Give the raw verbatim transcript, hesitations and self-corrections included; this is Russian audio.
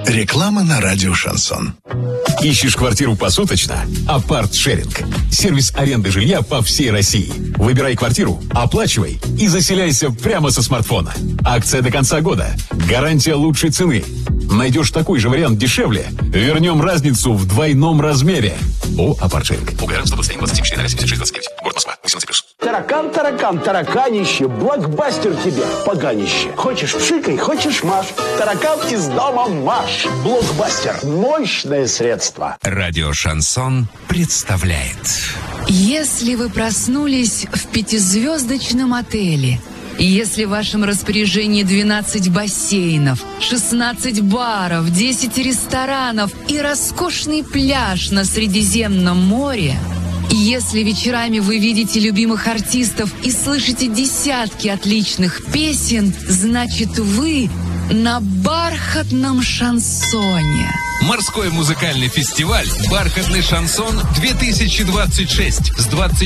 Реклама на радио «Шансон». Ищешь квартиру посуточно? Апарт-шеринг. Сервис аренды жилья по всей России. Выбирай квартиру, оплачивай и заселяйся прямо со смартфона. Акция до конца года. Гарантия лучшей цены. Найдешь такой же вариант дешевле? Вернем разницу в двойном размере. О, апарт-шеринг. УГР сто двадцать один двадцать семь четыре ноль семьдесят шесть двадцать девять. Город Москва. восемнадцать плюс. Таракан, таракан, тараканище, блокбастер тебе, поганище. Хочешь пшикай, хочешь маш. Таракан из дома Маш. Блокбастер. Мощное средство. Радио «Шансон» представляет. Если вы проснулись в пятизвездочном отеле, если в вашем распоряжении двенадцать бассейнов, шестнадцать баров, десять ресторанов и роскошный пляж на Средиземном море, если вечерами вы видите любимых артистов и слышите десятки отличных песен, значит вы на бархатном шансоне. Морской музыкальный фестиваль «Бархатный шансон-две тысячи двадцать шесть» с двадцать